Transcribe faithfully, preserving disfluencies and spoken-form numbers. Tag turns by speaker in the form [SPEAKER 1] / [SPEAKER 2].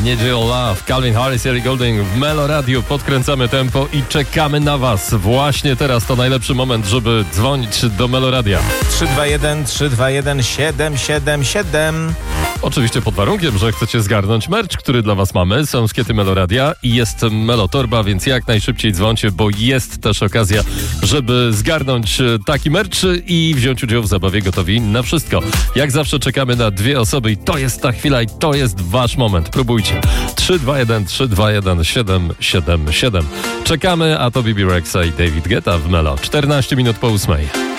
[SPEAKER 1] I Need Your Love, Calvin Harris, Ellie Goulding w Melo Radio. Podkręcamy tempo i czekamy na Was. Właśnie teraz to najlepszy moment, żeby dzwonić do Melo Radia.
[SPEAKER 2] trzy dwa jeden, trzy dwa jeden, siedem siedem siedem.
[SPEAKER 1] Oczywiście pod warunkiem, że chcecie zgarnąć merch, który dla Was mamy. Są skiety Melo Radia i jest Melo Torba, więc jak najszybciej dzwońcie, bo jest też okazja, żeby zgarnąć taki merch i wziąć udział w zabawie Gotowi na wszystko. Jak zawsze czekamy na dwie osoby i to jest ta chwila i to jest Wasz moment. Próbujcie. trzy dwa jeden, trzy dwa jeden, siedem siedem siedem. Czekamy, a to Bibi Rexa i David Guetta w Melo. czternaście minut po ósmej.